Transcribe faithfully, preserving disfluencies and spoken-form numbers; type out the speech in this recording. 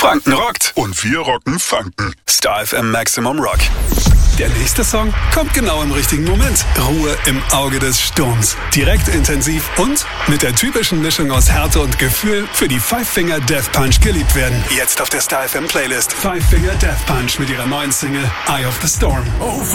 Franken rockt. Und wir rocken Franken. Star F M Maximum Rock. Der nächste Song kommt genau im richtigen Moment. Ruhe im Auge des Sturms. Direkt, intensiv und mit der typischen Mischung aus Härte und Gefühl für die Five Finger Death Punch geliebt werden. Jetzt auf der Star F M Playlist. Five Finger Death Punch mit ihrer neuen Single Eye of the Storm. Oh.